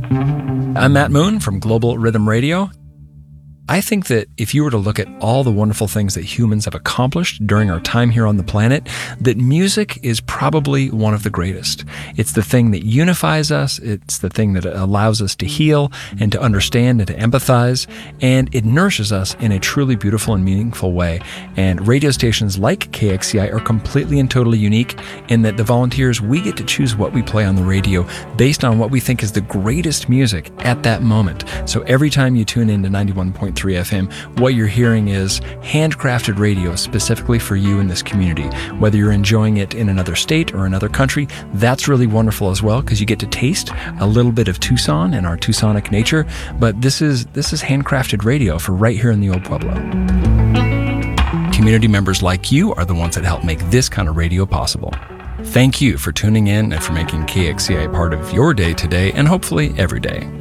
I'm Matt Moon from Global Rhythm Radio. I think that if you were to look at all the wonderful things that humans have accomplished during our time here on the planet, that music is probably one of the greatest. It's the thing that unifies us. It's the thing that allows us to heal and to understand and to empathize. And it nourishes us in a truly beautiful and meaningful way. And radio stations like KXCI are completely and totally unique in that the volunteers, we get to choose what we play on the radio based on what we think is the greatest music at that moment. So every time you tune in to 91.3 FM, what you're hearing is handcrafted radio specifically for you in this community. Whether you're enjoying it in another state or another country, that's really wonderful as well, because you get to taste a little bit of Tucson and our Tucsonic nature. But this is handcrafted radio for right here in the Old Pueblo. Community members like you are the ones that help make this kind of radio possible. Thank you for tuning in and for making KXCI part of your day today and hopefully every day.